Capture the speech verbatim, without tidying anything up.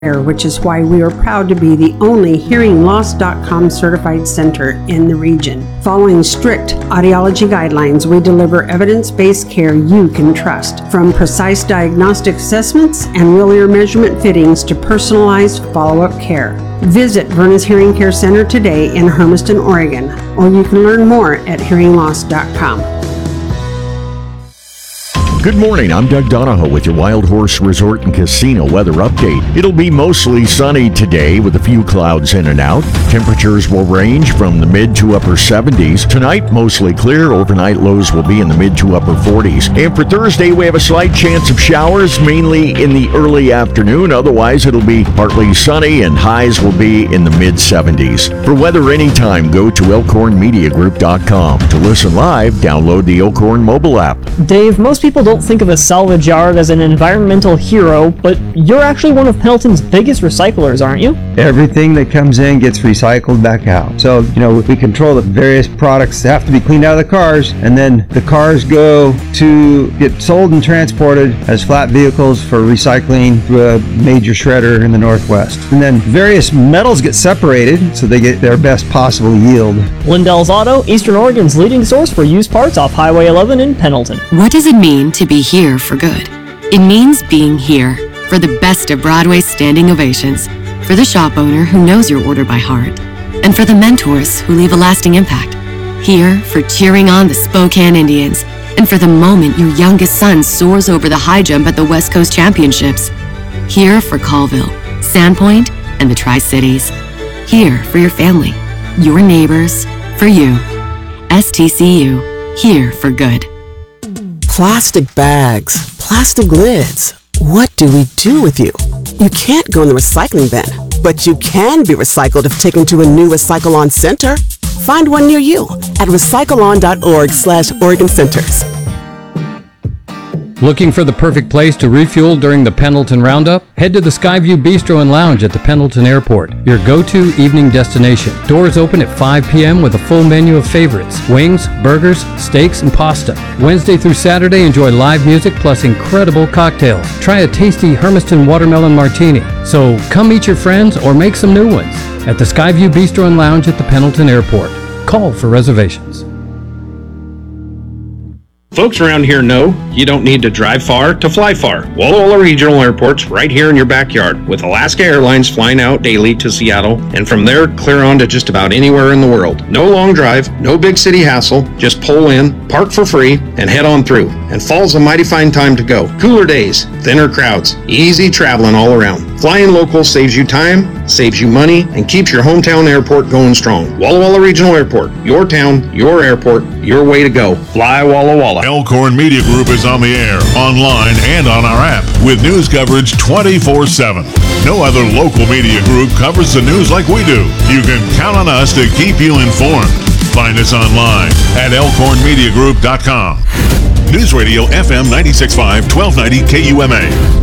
which is why we are proud to be the only hearing loss dot com certified center in the region. Following strict audiology guidelines, we deliver evidence-based care you can trust, from precise diagnostic assessments and real ear measurement fittings to personalized follow-up care. Visit Verna's Hearing Care Center today in Hermiston, Oregon, or you can learn more at hearing loss dot com. Good morning, I'm Doug Donahoe with your Wild Horse Resort and Casino weather update. It'll be mostly sunny today with a few clouds in and out. Temperatures will range from the mid to upper seventies. Tonight, mostly clear. Overnight lows will be in the mid to upper forties. And for Thursday, we have a slight chance of showers, mainly in the early afternoon. Otherwise, it'll be partly sunny and highs will be in the mid seventies. For weather anytime, go to elkhorn media group dot com. To listen live, download the Elkhorn mobile app. Dave, most people don't think of a salvage yard as an environmental hero, but you're actually one of Pendleton's biggest recyclers, aren't you? Everything that comes in gets recycled back out. So, you know, we control the various products that have to be cleaned out of the cars, and then the cars go to get sold and transported as flat vehicles for recycling through a major shredder in the Northwest. And then various metals get separated so they get their best possible yield. Lindell's Auto, Eastern Oregon's leading source for used parts off Highway eleven in Pendleton. What does it mean to be here for good? It means being here for the best of Broadway's standing ovations, for the shop owner who knows your order by heart, and for the mentors who leave a lasting impact. Here for cheering on the Spokane Indians, and for the moment your youngest son soars over the high jump at the West Coast Championships. Here for Colville, Sandpoint, and the Tri-Cities. Here for your family, your neighbors, for you. S T C U, here for good. Plastic bags, plastic lids. What do we do with you? You can't go in the recycling bin, but you can be recycled if taken to a new Recycle-On center. Find one near you at recycle on dot org slash Oregon Centers. Looking for the perfect place to refuel during the Pendleton Roundup? Head to the Skyview Bistro and Lounge at the Pendleton Airport, your go-to evening destination. Doors open at five p.m. with a full menu of favorites: wings, burgers, steaks, and pasta. Wednesday through Saturday, enjoy live music plus incredible cocktails. Try a tasty Hermiston watermelon martini. So come meet your friends or make some new ones at the Skyview Bistro and Lounge at the Pendleton Airport. Call for reservations. Folks around here know you don't need to drive far to fly far. Walla Walla Regional Airport's right here in your backyard, with Alaska Airlines flying out daily to Seattle, and from there clear on to just about anywhere in the world. No long drive, no big city hassle, just pull in, park for free, and head on through. And fall's a mighty fine time to go. Cooler days, thinner crowds, easy traveling all around. Flying local saves you time, saves you money, and keeps your hometown airport going strong. Walla Walla Regional Airport, your town, your airport, your way to go. Fly Walla Walla. Elkhorn Media Group is on the air, online, and on our app with news coverage twenty-four seven. No other local media group covers the news like we do. You can count on us to keep you informed. Find us online at elkhorn media group dot com. News Radio F M ninety-six point five, twelve ninety K U M A.